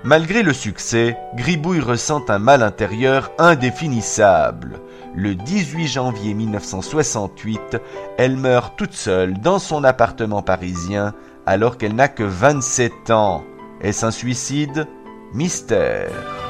Malgré le succès, Gribouille ressent un mal intérieur indéfinissable. Le 18 janvier 1968, elle meurt toute seule dans son appartement parisien alors qu'elle n'a que 27 ans. Est-ce un suicide ? Mystère.